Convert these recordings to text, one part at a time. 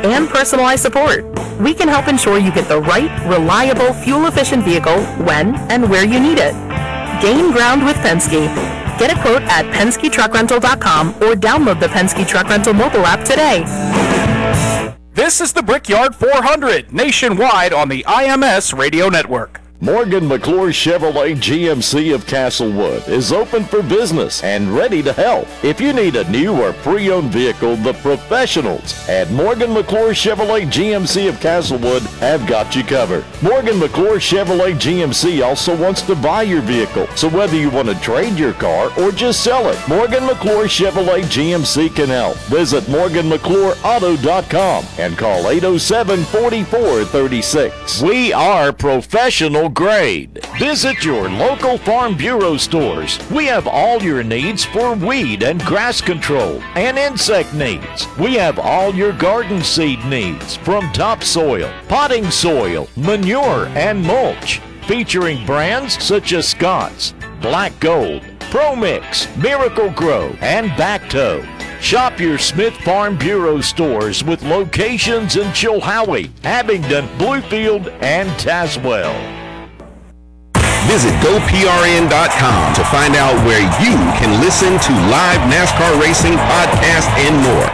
and personalized support. We can help ensure you get the right, reliable, fuel-efficient vehicle when and where you need it. Gain ground with Penske. Get a quote at PenskeTruckRental.com or download the Penske Truck Rental mobile app today. This is the Brickyard 400, nationwide on the IMS Radio Network. Morgan McClure Chevrolet GMC of Castlewood is open for business and ready to help. If you need a new or pre-owned vehicle, the professionals at Morgan McClure Chevrolet GMC of Castlewood have got you covered. Morgan McClure Chevrolet GMC also wants to buy your vehicle, so whether you want to trade your car or just sell it, Morgan McClure Chevrolet GMC can help. Visit MorganMcClureAuto.com and call 807-4436. We are professional grade. Visit your local Farm Bureau stores. We have all your needs for weed and grass control and insect needs. We have all your garden seed needs, from topsoil, potting soil, manure, and mulch, featuring brands such as Scott's, Black Gold, ProMix, Miracle Grow, and Bacto. Shop your Smith Farm Bureau stores with locations in Chilhowie, Abingdon, Bluefield, and Tazewell. Visit GoPRN.com to find out where you can listen to live NASCAR racing, podcasts, and more.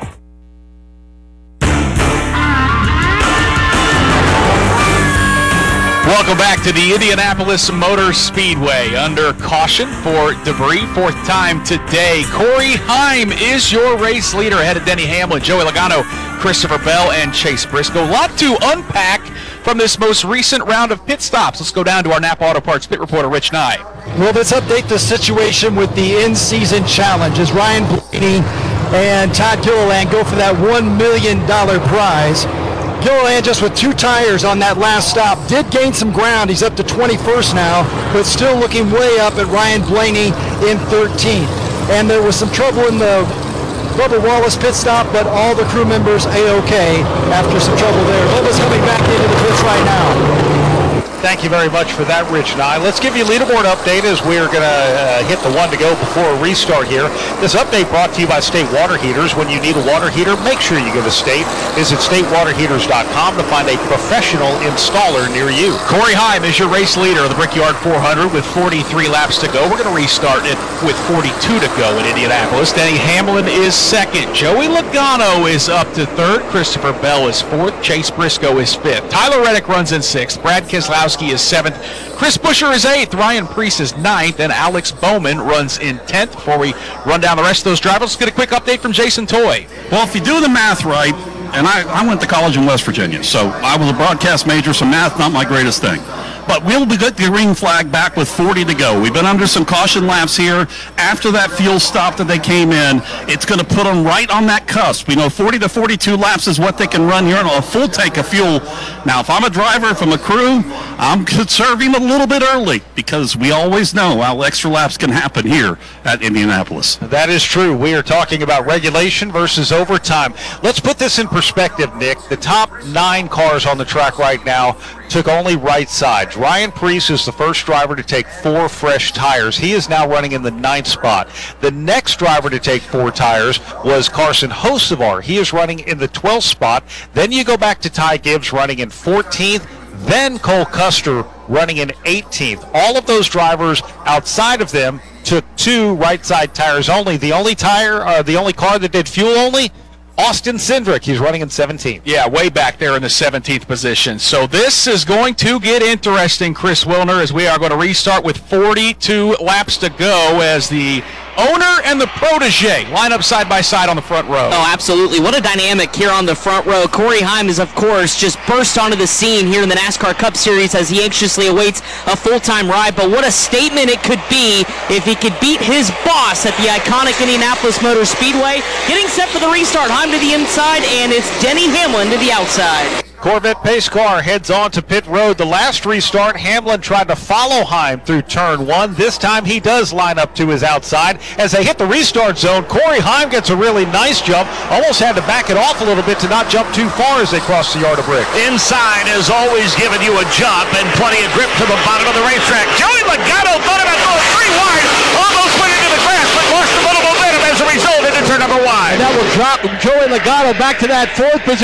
Welcome back to the Indianapolis Motor Speedway. Under caution for debris, fourth time today. Corey Heim is your race leader ahead of Denny Hamlin, Joey Logano, Christopher Bell, and Chase Briscoe. A lot to unpack from this most recent round of pit stops. Let's go down to our Napa Auto Parts pit reporter, Rich Nye. Well, let's update the situation with the in-season challenge as Ryan Blaney and Todd Gilliland go for that $1 million prize. Gilliland just with 2 tires on that last stop did gain some ground. He's up to 21st now, but still looking way up at Ryan Blaney in 13th. And there was some trouble in the Bubba Wallace pit stop, but all the crew members A-OK after some trouble there. Bubba's coming back into the pits right now. Thank you very much for that, Rich and I. Let's give you a leaderboard update as we're going to hit the 1 to go before a restart here. This update brought to you by State Water Heaters. When you need a water heater, make sure you go to State. Visit statewaterheaters.com to find a professional installer near you. Corey Heim is your race leader of the Brickyard 400 with 43 laps to go. We're going to restart it with 42 to go in Indianapolis. Denny Hamlin is second. Joey Logano is up to third. Christopher Bell is fourth. Chase Briscoe is fifth. Tyler Reddick runs in sixth. Brad Keselowski is seventh. Chris Buescher is eighth. Ryan Preece is ninth. And Alex Bowman runs in 10th. Before we run down the rest of those drivers, let's get a quick update from Jason Toy. Well, if you do the math right, and I went to college in West Virginia, so I was a broadcast major, so math not my greatest thing. But we'll be good the green flag back with 40 to go. We've been under some caution laps here. After that fuel stop that they came in, it's going to put them right on that cusp. We know 40 to 42 laps is what they can run here on a full tank of fuel. Now, if I'm a driver, if I'm a crew, I'm conserving a little bit early because we always know how extra laps can happen here at Indianapolis. That is true. We are talking about regulation versus overtime. Let's put this in perspective, Nick. The top 9 cars on the track right now took only right sides. Ryan Preece is the first driver to take 4 fresh tires. He is now running in the 9th spot. The next driver to take 4 tires was Carson Hocevar. He is running in the 12th spot. Then you go back to Ty Gibbs running in 14th. Then Cole Custer running in 18th. All of those drivers outside of them took 2 right side tires only. The only car that did fuel only, Austin Cindric. He's running in 17th. Yeah, way back there in the 17th position. So this is going to get interesting, Chris Wilner, as we are going to restart with 42 laps to go as the owner and the protege line up side by side on the front row. Oh, absolutely. What a dynamic here on the front row. Corey Heim is, of course, just burst onto the scene here in the NASCAR Cup Series as he anxiously awaits a full-time ride. But what a statement it could be if he could beat his boss at the iconic Indianapolis Motor Speedway. Getting set for the restart. Heim to the inside, and it's Denny Hamlin to the outside. Corvette pace car heads on to pit road. The last restart, Hamlin tried to follow Heim through turn 1. This time he does line up to his outside. As they hit the restart zone, Corey Heim gets a really nice jump. Almost had to back it off a little bit to not jump too far as they cross the yard of brick. Inside is always giving you a jump and plenty of grip to the bottom of the racetrack. Joey Logano thought about going 3 wide, almost went into the grass, but lost a little momentum as a result into turn number 1. And that will drop Joey Logano back to that 4th position.